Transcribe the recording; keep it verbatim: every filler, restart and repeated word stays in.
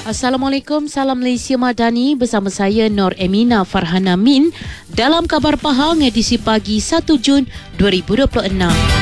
Assalamualaikum, salam Malaysia Madani bersama saya Nur Emina Farhana Min dalam Khabar Pahang edisi pagi satu Jun dua ribu dua puluh enam.